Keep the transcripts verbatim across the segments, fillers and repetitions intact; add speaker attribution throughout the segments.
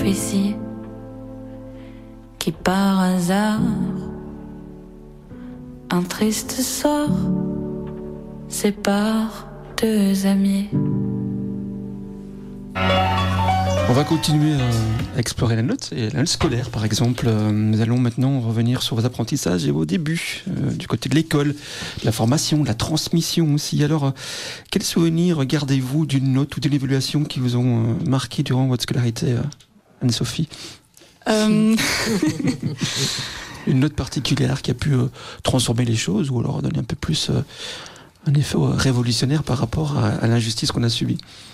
Speaker 1: prophétie qui par hasard, un triste sort, sépare deux amis.
Speaker 2: On va continuer à explorer la note, et la note scolaire par exemple. Nous allons maintenant revenir sur vos apprentissages et vos débuts, euh, du côté de l'école, de la formation, de la transmission aussi. Alors, euh, quels souvenirs gardez-vous d'une note ou d'une évaluation qui vous ont euh, marqué durant votre scolarité, euh, Anne-Sophie ?
Speaker 3: euh...
Speaker 2: Une note particulière qui a pu euh, transformer les choses, ou alors donner un peu plus euh, un effet euh, révolutionnaire par rapport à, à l'injustice qu'on a subie.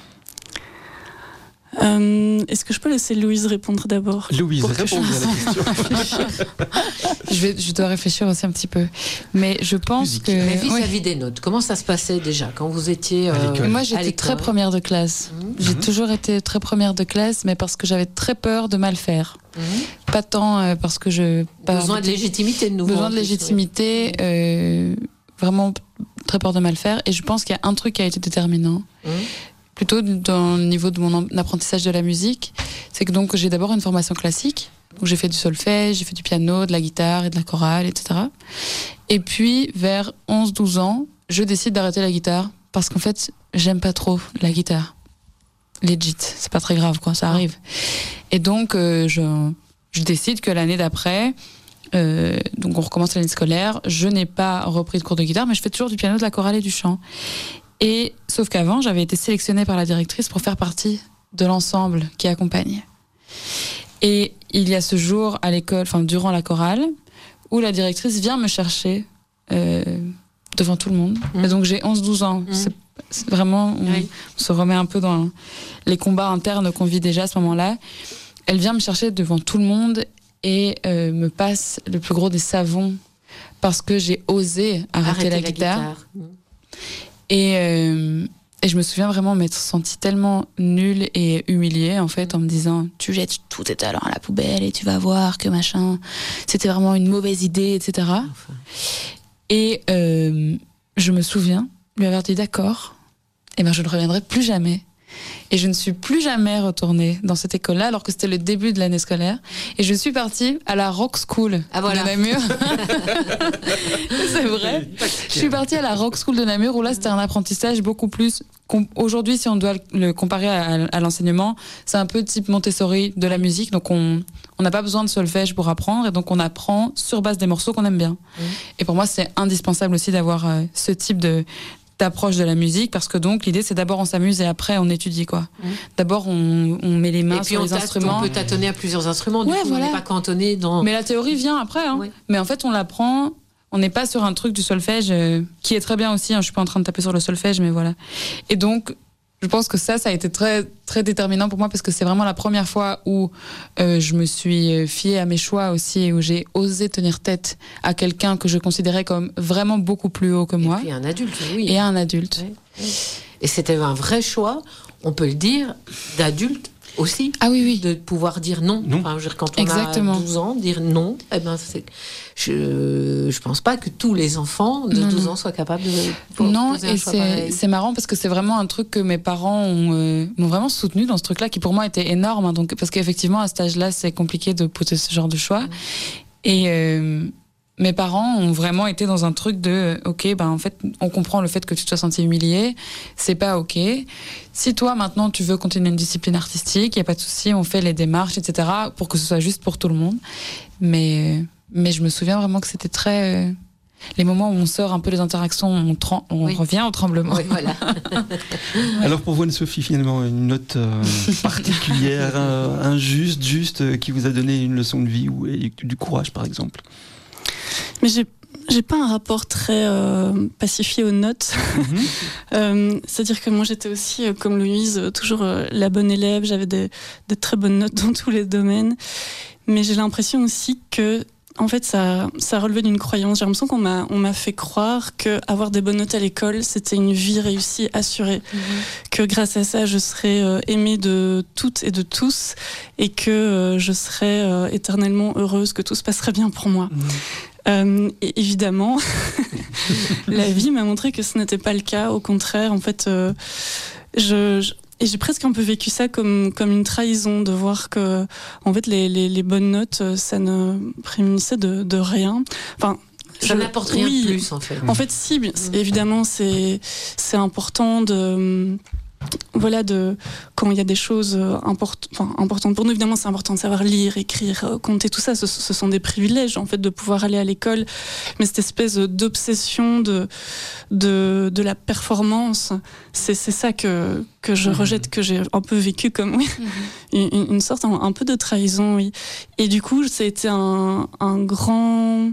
Speaker 3: Euh, est-ce que je peux laisser Louise répondre d'abord ?
Speaker 2: Louise, réponds bien à la question.
Speaker 4: je, vais, je dois réfléchir aussi un petit peu. Mais je pense
Speaker 2: Musique.
Speaker 4: que...
Speaker 5: Mais vis-à-vis
Speaker 4: oui.
Speaker 5: des notes, comment ça se passait déjà quand vous étiez
Speaker 2: À
Speaker 5: euh,
Speaker 2: l'école.
Speaker 4: Moi,
Speaker 5: à
Speaker 4: j'étais
Speaker 5: l'école
Speaker 4: très première de classe.
Speaker 5: Mmh.
Speaker 4: J'ai
Speaker 2: Mhm.
Speaker 4: toujours été très première de classe, mais parce que j'avais très peur de mal faire.
Speaker 5: Mmh.
Speaker 4: Pas tant euh, parce que je... Pas
Speaker 5: Besoin de légitimité de nouveau.
Speaker 4: besoin
Speaker 5: en
Speaker 4: de
Speaker 5: plus,
Speaker 4: légitimité, euh, vraiment très peur de mal faire. Et je pense qu'il y a un truc qui a été déterminant.
Speaker 5: oui. Mmh.
Speaker 4: Plutôt dans le niveau de mon apprentissage de la musique, c'est que donc j'ai d'abord une formation classique, où j'ai fait du solfège, j'ai fait du piano, de la guitare et de la chorale, et cetera. Et puis vers onze douze ans, je décide d'arrêter la guitare, parce qu'en fait, j'aime pas trop la guitare. Legit, c'est pas très grave, quoi, ça arrive. Et donc, euh, je, je décide que l'année d'après, euh, donc on recommence l'année scolaire, je n'ai pas repris de cours de guitare, mais je fais toujours du piano, de la chorale et du chant. Et sauf qu'avant, j'avais été sélectionnée par la directrice pour faire partie de l'ensemble qui accompagne. Et il y a ce jour à l'école, enfin durant la chorale, où la directrice vient me chercher euh, devant tout le monde. Mmh. Et donc j'ai onze douze ans. Mmh. C'est, c'est vraiment, on, oui. on se remet un peu dans les combats internes qu'on vit déjà à ce moment-là. Elle vient me chercher devant tout le monde et euh, me passe le plus gros des savons parce que j'ai osé arrêter, arrêter la, la guitare. guitare. Mmh. Et, euh, et je me souviens vraiment m'être sentie tellement nulle et humiliée en fait, en me disant tu jettes tous tes talents à la poubelle et tu vas voir que machin, c'était vraiment une mauvaise idée, et cetera. Enfin. Et euh, je me souviens lui avoir dit d'accord, et ben je ne reviendrai plus jamais. Et je ne suis plus jamais retournée dans cette école-là, alors que c'était le début de l'année scolaire. Et je suis partie à la Rock School ah, voilà. de Namur. C'est vrai. Je suis partie à la Rock School de Namur, où là, c'était un apprentissage beaucoup plus... Aujourd'hui, si on doit le comparer à, à l'enseignement, c'est un peu type Montessori de la musique. Donc, on n'a pas besoin de solfège pour apprendre. Et donc, on apprend sur base des morceaux qu'on aime bien. Mmh. Et pour moi, c'est indispensable aussi d'avoir euh, ce type de... d'approche de la musique, parce que donc l'idée c'est d'abord on s'amuse et après on étudie quoi. Mmh. D'abord on, on met les mains sur les instruments.
Speaker 5: On peut tâtonner à plusieurs instruments, du
Speaker 4: ouais,
Speaker 5: coup
Speaker 4: voilà.
Speaker 5: on n'est pas cantonné dans...
Speaker 4: Mais la théorie vient après, hein. Ouais. Mais en fait on l'apprend, on n'est pas sur un truc du solfège, euh, qui est très bien aussi, hein. Je suis pas en train de taper sur le solfège, mais voilà. Et donc je pense que ça, ça a été très, très déterminant pour moi, parce que c'est vraiment la première fois où euh, je me suis fiée à mes choix aussi, et où j'ai osé tenir tête à quelqu'un que je considérais comme vraiment beaucoup plus haut que moi.
Speaker 5: Et puis un adulte, oui.
Speaker 4: Et un adulte.
Speaker 5: Ouais, ouais. Et c'était un vrai choix, on peut le dire, d'adulte aussi.
Speaker 4: Ah oui, oui.
Speaker 5: De pouvoir dire non.
Speaker 2: non.
Speaker 5: Enfin, je veux dire, quand on
Speaker 4: Exactement.
Speaker 5: a douze ans, dire non, eh ben, c'est... Je je pense pas que tous les enfants de
Speaker 4: non,
Speaker 5: douze
Speaker 4: non.
Speaker 5: ans soient capables de
Speaker 4: non,
Speaker 5: poser
Speaker 4: et
Speaker 5: un choix
Speaker 4: c'est,
Speaker 5: pareil.
Speaker 4: c'est marrant parce que c'est vraiment un truc que mes parents ont, euh, m'ont vraiment soutenu dans ce truc-là, qui pour moi était énorme, hein, donc, parce qu'effectivement à cet âge-là c'est compliqué de poser ce genre de choix. Mmh. Et euh, mes parents ont vraiment été dans un truc de ok, ben en fait on comprend le fait que tu te sois senti humilié, c'est pas ok. Si toi maintenant tu veux continuer une discipline artistique, y a pas de souci, on fait les démarches, et cetera pour que ce soit juste pour tout le monde. Mais mais je me souviens vraiment que c'était très euh, les moments où on sort un peu les interactions, on, trem- on oui. revient au tremblement.
Speaker 5: Oui, voilà.
Speaker 2: Alors pour vous, Anne-Sophie, finalement, une note euh, particulière, euh, injuste, juste, euh, qui vous a donné une leçon de vie ou et du courage, par exemple?
Speaker 3: Mais j'ai j'ai pas un rapport très euh, pacifié aux notes. Mm-hmm. euh, c'est-à-dire que moi j'étais aussi, euh, comme Louise, euh, toujours euh, la bonne élève. J'avais des, des très bonnes notes dans tous les domaines. Mais j'ai l'impression aussi que en fait, ça, ça relevait d'une croyance. J'ai l'impression qu'on m'a, on m'a fait croire que avoir des bonnes notes à l'école, c'était une vie réussie, assurée. Mmh. Que grâce à ça, je serais euh, aimée de toutes et de tous, et que euh, je serais euh, éternellement heureuse, que tout se passerait bien pour moi. Mmh. Euh, et évidemment, la vie m'a montré que ce n'était pas le cas. Au contraire, en fait, euh, je, je et j'ai presque un peu vécu ça comme, comme une trahison, de voir que en fait, les, les, les bonnes notes, ça ne prémunissait de, de rien. Enfin,
Speaker 5: ça
Speaker 3: je,
Speaker 5: n'apporte rien
Speaker 3: oui,
Speaker 5: de plus, en fait.
Speaker 3: En fait, si, bien,
Speaker 5: Mmh.
Speaker 3: évidemment, c'est, c'est important de... Voilà, de, quand il y a des choses import, enfin, importantes pour nous, évidemment, c'est important de savoir lire, écrire, compter, tout ça. Ce, ce sont des privilèges, en fait, de pouvoir aller à l'école. Mais cette espèce d'obsession de, de, de la performance, c'est, c'est ça que, que je rejette, que j'ai un peu vécu comme, oui, une, une sorte, un, un peu de trahison, oui. Et du coup, ça a été un, un grand...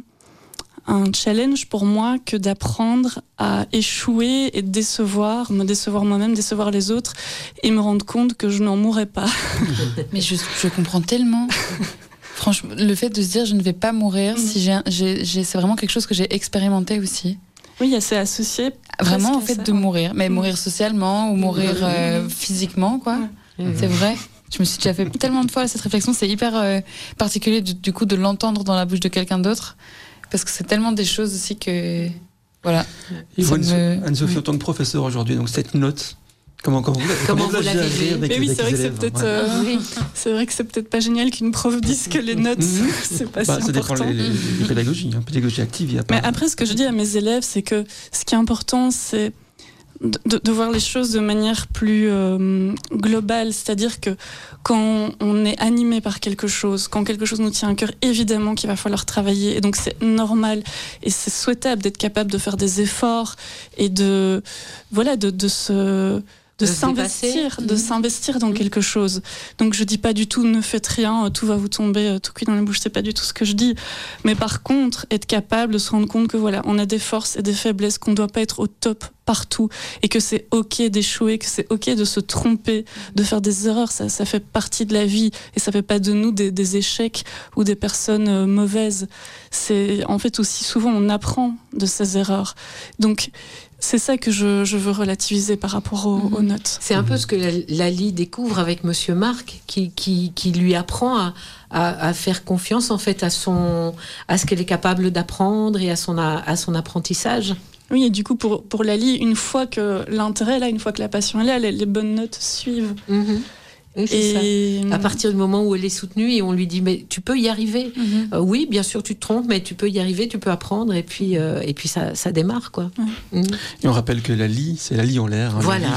Speaker 3: un challenge pour moi que d'apprendre à échouer et décevoir, me décevoir moi-même, décevoir les autres et me rendre compte que je n'en mourrais pas.
Speaker 4: Mais je, je comprends tellement. Franchement, le fait de se dire je ne vais pas mourir, mmh. si j'ai, j'ai, j'ai, c'est vraiment quelque chose que j'ai expérimenté aussi.
Speaker 3: Oui, c'est associé.
Speaker 4: Vraiment au fait
Speaker 3: ça.
Speaker 4: de mourir, mais mmh. mourir socialement ou mourir
Speaker 3: mmh.
Speaker 4: euh, physiquement, quoi.
Speaker 3: Mmh.
Speaker 4: C'est vrai. Je me suis déjà fait tellement de fois cette réflexion, c'est hyper euh, particulier du, du coup de l'entendre dans la bouche de quelqu'un d'autre. Parce que c'est tellement des choses aussi que... Voilà.
Speaker 2: Et vous,
Speaker 4: me...
Speaker 2: Anne-Sophie, en tant que professeur aujourd'hui, donc cette note, comment, comment,
Speaker 5: comment, comment vous
Speaker 2: l'avez
Speaker 5: gérée
Speaker 2: avec,
Speaker 3: Mais oui,
Speaker 2: avec
Speaker 3: c'est vrai, que c'est, peut-être, ouais. euh, oui. c'est vrai que c'est peut-être pas génial qu'une prof dise que les notes, c'est pas bah, si
Speaker 2: ça
Speaker 3: important.
Speaker 2: Ça dépend les, les, les pédagogies, hein. Pédagogie active, il y a pas...
Speaker 3: Mais après, ce que je dis à mes élèves, c'est que ce qui est important, c'est de, de voir les choses de manière plus euh, globale, c'est-à-dire que quand on est animé par quelque chose, quand quelque chose nous tient à cœur, évidemment qu'il va falloir travailler, et donc c'est normal et c'est souhaitable d'être capable de faire des efforts et de voilà de, de se de, de s'investir, de mmh. s'investir dans mmh. quelque chose. Donc je dis pas du tout ne faites rien, tout va vous tomber tout cuit dans la bouche, c'est pas du tout ce que je dis. Mais par contre, être capable de se rendre compte que voilà, on a des forces et des faiblesses, qu'on doit pas être au top partout et que c'est ok d'échouer, que c'est ok de se tromper, de faire des erreurs, ça, ça fait partie de la vie et ça fait pas de nous des, des échecs ou des personnes euh, mauvaises. C'est en fait aussi souvent on apprend de ces erreurs. Donc c'est ça que je, je veux relativiser par rapport aux, mmh. aux notes.
Speaker 5: C'est un peu ce que Lali découvre avec Monsieur Marc, qui, qui, qui lui apprend à, à, à faire confiance en fait à, son, à ce qu'elle est capable d'apprendre et à son, à son apprentissage.
Speaker 3: Oui, et du coup, pour, pour Lali, une fois que l'intérêt est là, une fois que la passion est là, les, les bonnes notes suivent.
Speaker 5: Mmh. Oui, c'est
Speaker 3: et...
Speaker 5: ça. À partir du moment où elle est soutenue et on lui dit mais tu peux y arriver. Mmh. Euh, oui, bien sûr, tu te trompes, mais tu peux y arriver, tu peux apprendre et puis euh, et puis ça ça démarre quoi.
Speaker 3: Ouais.
Speaker 2: Mmh. Et on rappelle que Lali, c'est Lali en l'air. Hein,
Speaker 5: voilà.